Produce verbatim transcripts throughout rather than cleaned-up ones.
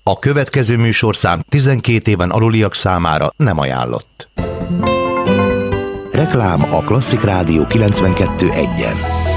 A következő műsorszám tizenkét éven aluliak számára nem ajánlott. Reklám a Klasszik Rádió kilencvenkettő egyen.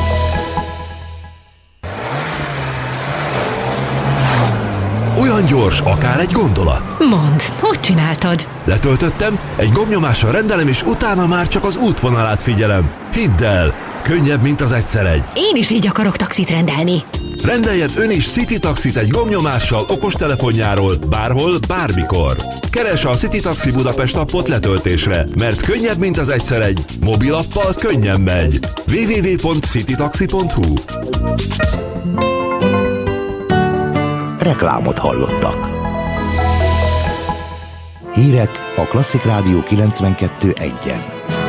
Olyan gyors, akár egy gondolat. Mondd, hogy csináltad? Letöltöttem, egy gombnyomással rendelem, és utána már csak az útvonalát figyelem. Hidd el, könnyebb, mint az egyszer egy. Én is így akarok taxit rendelni. Rendeljen ön is City Taxit egy gombnyomással okostelefonjáról, bárhol, bármikor. Keresse a City Taxi Budapest appot letöltésre, mert könnyebb, mint az egyszer egy. Mobilappal könnyen megy. double-u double-u double-u pont citytaxi pont hu. Reklámot hallottak. Hírek a Klasszik Rádió kilencvenkettő egyen.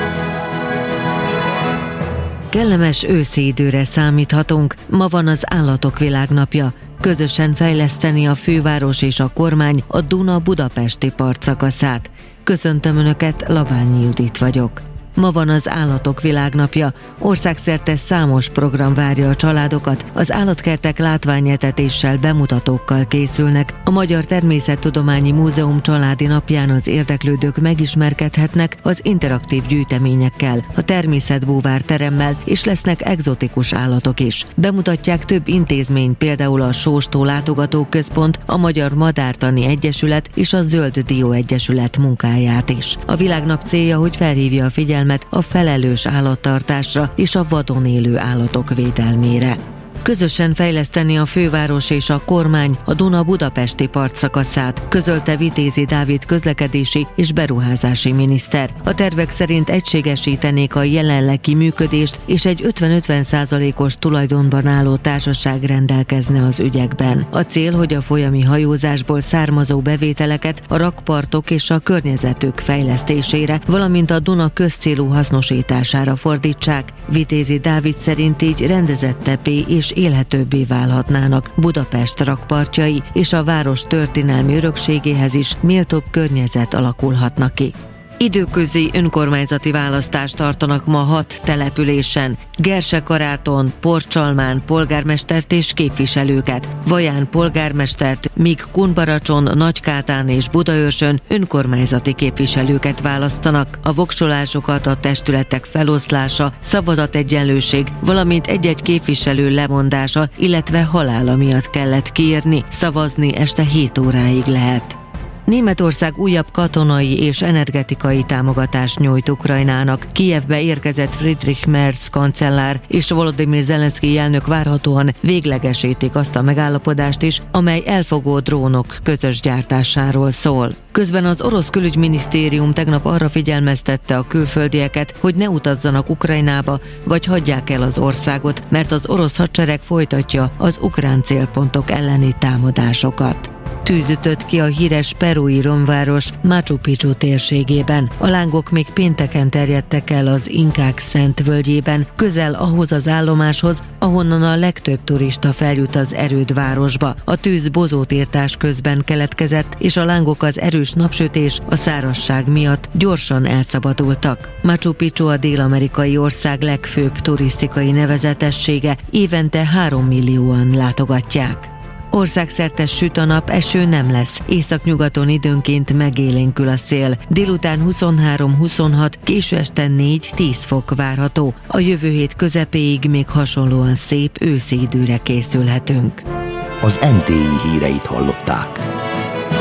Kellemes őszi időre számíthatunk. Ma van az Állatok Világnapja. Közösen fejleszteni a főváros és a kormány a Duna-Budapesti partszakaszát. Köszöntöm Önöket, Laványi Judit vagyok. Ma van az Állatok Világnapja. Országszerte számos program várja a családokat, az állatkertek látványetetéssel, bemutatókkal készülnek. A Magyar Természettudományi Múzeum családi napján az érdeklődők megismerkedhetnek az interaktív gyűjteményekkel, a természetbúvár teremmel, és lesznek egzotikus állatok is. Bemutatják több intézmény, például a Sóstó Látogatóközpont, a Magyar Madártani Egyesület és a Zöld Dió Egyesület munkáját is. A világnap célja, hogy felhívja a figyelmet a felelős állattartásra és a vadon élő állatok védelmére. Közösen fejleszteni a főváros és a kormány a Duna-Budapesti partszakaszát, közölte Vitézi Dávid közlekedési és beruházási miniszter. A tervek szerint egységesítenék a jelenlegi működést, és egy ötven-ötven százalékos tulajdonban álló társaság rendelkezne az ügyekben. A cél, hogy a folyami hajózásból származó bevételeket a rakpartok és a környezetük fejlesztésére, valamint a Duna közcélú hasznosítására fordítsák. Vitézi Dávid szerint így rendezettebbé és élhetőbbé válhatnának Budapest rakpartjai, és a város történelmi örökségéhez is méltóbb környezet alakulhatna ki. Időközi önkormányzati választást tartanak ma hat településen. Gersekaráton, Porcsalmán polgármestert és képviselőket, Vaján polgármestert, míg Kunbaracson, Nagykátán és Budaörsön önkormányzati képviselőket választanak. A voksolásokat a testületek feloszlása, szavazategyenlőség, valamint egy-egy képviselő lemondása, illetve halála miatt kellett kiírni. Szavazni este hét óráig lehet. Németország újabb katonai és energetikai támogatást nyújt Ukrajnának. Kijevbe érkezett Friedrich Merz kancellár és Volodymyr Zelenszkij elnök várhatóan véglegesítik azt a megállapodást is, amely elfogó drónok közös gyártásáról szól. Közben az orosz külügyminisztérium tegnap arra figyelmeztette a külföldieket, hogy ne utazzanak Ukrajnába, vagy hagyják el az országot, mert az orosz hadsereg folytatja az ukrán célpontok elleni támadásokat. Tűz ütött ki a híres perui romváros Machu Picchu térségében. A lángok még pénteken terjedtek el az inkák szent völgyében, közel ahhoz az állomáshoz, ahonnan a legtöbb turista feljut az erődvárosba. A tűz bozótírtás közben keletkezett, és a lángok az erős napsütés, a szárazság miatt gyorsan elszabadultak. Machu Picchu a dél-amerikai ország legfőbb turisztikai nevezetessége, évente három millióan látogatják. Országszerte süt a nap, eső nem lesz. Északnyugaton időnként megélénkül a szél. Délután huszonhárom-huszonhat, késő este négy-tíz fok várható. A jövő hét közepéig még hasonlóan szép őszi időre készülhetünk. Az em té i híreit hallották.